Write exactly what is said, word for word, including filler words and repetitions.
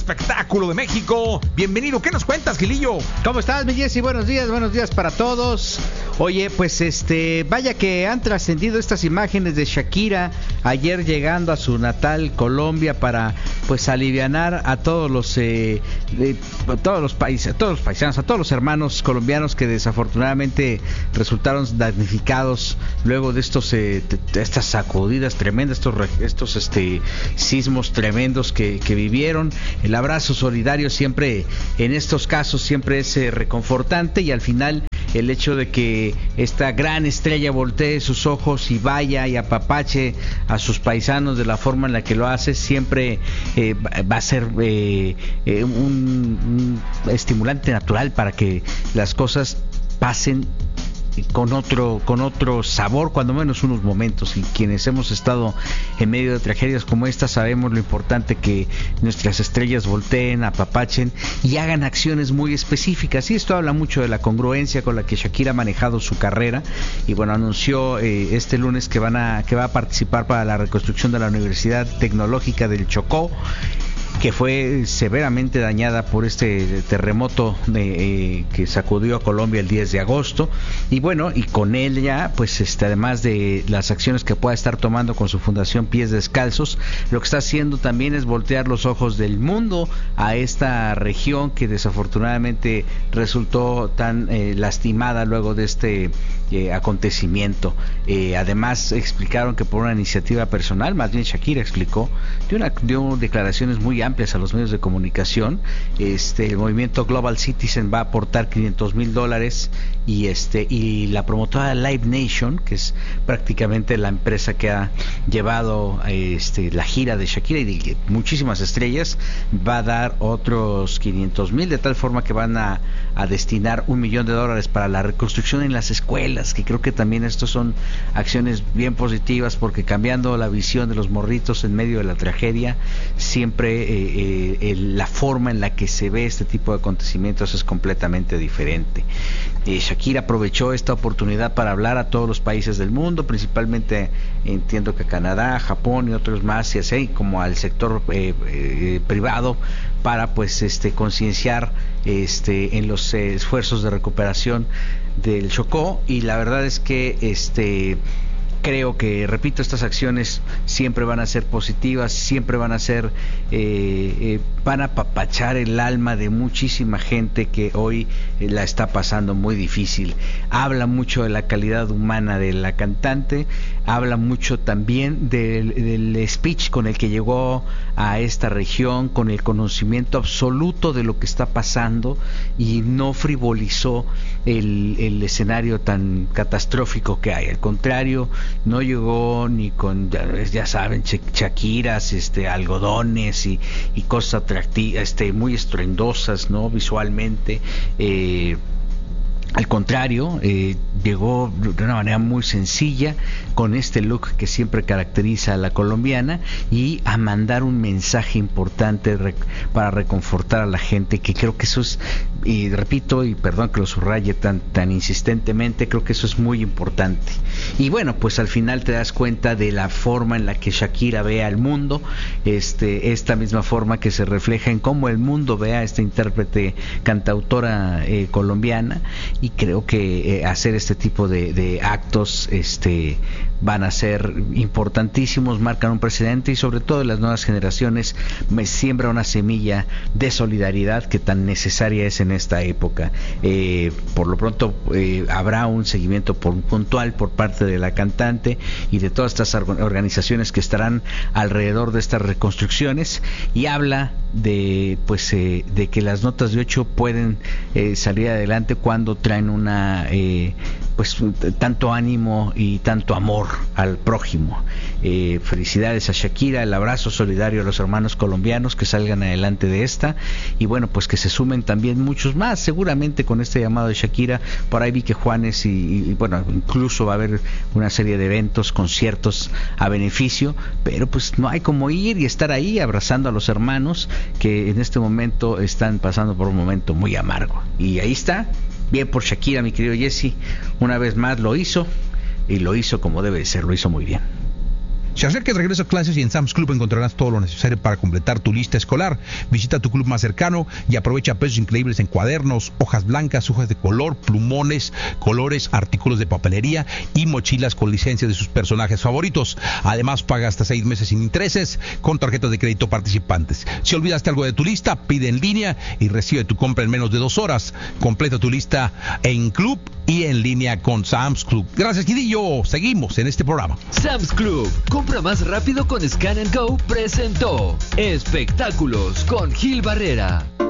espectáculo de México. Bienvenido, ¿qué nos cuentas, Gilillo? ¿Cómo estás, mi Jessy? Buenos días, buenos días para todos. Oye, pues este, vaya que han trascendido estas imágenes de Shakira ayer llegando a su natal Colombia para pues alivianar a todos los eh, de, a todos los países, a todos los paisanos, a todos los hermanos colombianos que desafortunadamente resultaron damnificados luego de estos eh, de estas sacudidas tremendas, estos estos este sismos tremendos que, que vivieron. El abrazo solidario siempre en estos casos siempre es eh, reconfortante, y al final el hecho de que esta gran estrella voltee sus ojos y vaya y apapache a sus paisanos de la forma en la que lo hace siempre eh, va a ser eh, eh, un, un estimulante natural para que las cosas pasen con otro con otro sabor, cuando menos unos momentos. Y quienes hemos estado en medio de tragedias como esta sabemos lo importante que nuestras estrellas volteen, apapachen y hagan acciones muy específicas. Y esto habla mucho de la congruencia con la que Shakira ha manejado su carrera. Y bueno, anunció eh, este lunes que van a que va a participar para la reconstrucción de la Universidad Tecnológica del Chocó, que fue severamente dañada por este terremoto de, eh, que sacudió a Colombia el diez de agosto. Y bueno, y con él ya, pues este, además de las acciones que pueda estar tomando con su fundación Pies Descalzos, lo que está haciendo también es voltear los ojos del mundo a esta región que desafortunadamente resultó tan eh, lastimada luego de este eh, acontecimiento. Eh, además explicaron que por una iniciativa personal, más bien Shakira explicó, dio, una, dio declaraciones muy amplias a los medios de comunicación. Este, el movimiento Global Citizen va a aportar quinientos mil dólares y este y la promotora Live Nation, que es prácticamente la empresa que ha llevado este la gira de Shakira y de muchísimas estrellas, va a dar otros quinientos mil, de tal forma que van a, a destinar un millón de dólares para la reconstrucción en las escuelas, que creo que también estos son acciones bien positivas, porque cambiando la visión de los morritos en medio de la tragedia, siempre eh, eh, la forma en la que se ve este tipo de acontecimientos es completamente diferente. Eh, Shakira aprovechó esta oportunidad para hablar a todos los países del mundo, principalmente entiendo que Canadá, Japón y otros más, y así como al sector eh, eh, privado, para pues este concienciar este en los eh, esfuerzos de recuperación del Chocó. Y la verdad es que este creo que, repito, estas acciones siempre van a ser positivas, siempre van a ser, eh, eh, van a apapachar el alma de muchísima gente que hoy eh, la está pasando muy difícil. Habla mucho de la calidad humana de la cantante, habla mucho también del, del speech con el que llegó a esta región, con el conocimiento absoluto de lo que está pasando, y no frivolizó el, el escenario tan catastrófico que hay. Al contrario, no llegó ni con, ya, ya saben, Shakiras, este, algodones y, y cosas atractivas, este, muy estruendosas, ¿no? Visualmente. Eh, Al contrario, eh, llegó de una manera muy sencilla, con este look que siempre caracteriza a la colombiana, y a mandar un mensaje importante rec- para reconfortar a la gente, que creo que eso es, y repito, y perdón que lo subraye tan, tan insistentemente, creo que eso es muy importante. Y bueno, pues al final te das cuenta de la forma en la que Shakira ve al mundo, este, esta misma forma que se refleja en cómo el mundo ve a esta intérprete cantautora eh, colombiana. Y creo que eh, hacer este tipo de, de actos este van a ser importantísimos, marcan un precedente, y sobre todo en las nuevas generaciones me siembra una semilla de solidaridad que tan necesaria es en esta época. Eh, por lo pronto eh, habrá un seguimiento por, puntual por parte de la cantante y de todas estas organizaciones que estarán alrededor de estas reconstrucciones, y habla de pues eh, de que las notas de ocho pueden eh, salir adelante cuando traen una eh, pues tanto ánimo y tanto amor al prójimo. Eh, felicidades a Shakira, el abrazo solidario a los hermanos colombianos, que salgan adelante de esta, y bueno, pues que se sumen también muchos más, seguramente con este llamado de Shakira. Por ahí vi que Juanes y, y bueno, incluso va a haber una serie de eventos, conciertos a beneficio, pero pues no hay como ir y estar ahí abrazando a los hermanos que en este momento están pasando por un momento muy amargo. Y ahí está, bien por Shakira, mi querido Jesse, una vez más lo hizo, y lo hizo como debe de ser, lo hizo muy bien. Se acerca el regreso a clases y en Sam's Club encontrarás todo lo necesario para completar tu lista escolar. Visita tu club más cercano y aprovecha precios increíbles en cuadernos, hojas blancas, hojas de color, plumones, colores, artículos de papelería y mochilas con licencia de sus personajes favoritos. Además, paga hasta seis meses sin intereses con tarjetas de crédito participantes. Si olvidaste algo de tu lista, pide en línea y recibe tu compra en menos de dos horas. Completa tu lista en Club y en línea con Sam's Club. Gracias, Quidillo. Seguimos en este programa. Sam's Club. Compra más rápido con Scan and Go presentó Espectáculos con Gil Barrera.